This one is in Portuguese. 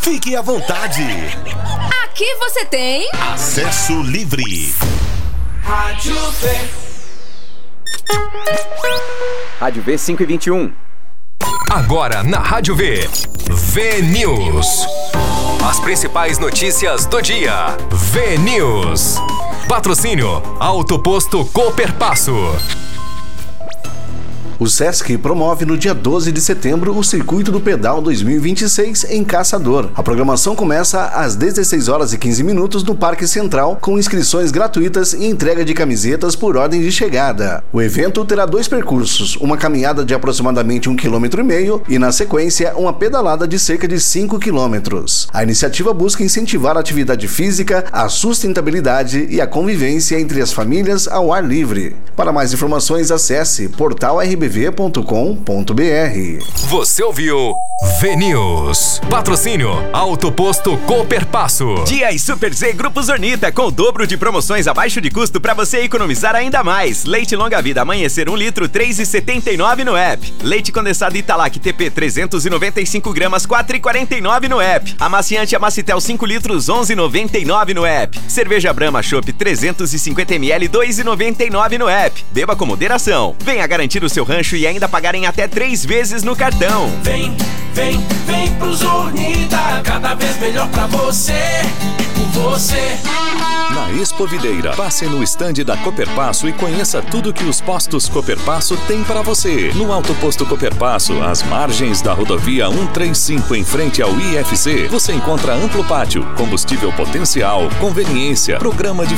Fique à vontade. Aqui você tem acesso livre. Rádio V. Rádio V 5h21. Agora na Rádio V. V-News. As principais notícias do dia. V-News. Patrocínio Autoposto Cooperpasso. O Sesc promove no dia 12 de setembro o Circuito do Pedal 2026 em Caçador. A programação começa às 16h15 no Parque Central, com inscrições gratuitas e entrega de camisetas por ordem de chegada. O evento terá 2 percursos, uma caminhada de aproximadamente 1,5 km e, na sequência, uma pedalada de cerca de 5 km. A iniciativa busca incentivar a atividade física, a sustentabilidade e a convivência entre as famílias ao ar livre. Para mais informações, acesse portalrbv.com.br. Você ouviu V-News. Patrocínio Autoposto Cooperpasso. Dias Super Z Grupo Zornita, com o dobro de promoções abaixo de custo para você economizar ainda mais. Leite longa vida Amanhecer 1 litro, R$ 3,79 no app. Leite condensado Italac TP 395 gramas, R$ 4,49 no app. Amaciante Amacitel 5 litros, R$ 11,99 no app. Cerveja Brahma Chopp 350 ml, R$ 2,99 no app. Beba com moderação. Venha garantir o seu rancho e ainda pagar em até 3 vezes no cartão. Vem pro Zornita, cada vez melhor pra você e por você. Na Expo Videira, passe no estande da Cooperpasso e conheça tudo que os postos Cooperpasso têm para você. No Autoposto Cooperpasso, às margens da rodovia 135 em frente ao IFC, você encontra amplo pátio, combustível potencial, conveniência, programa de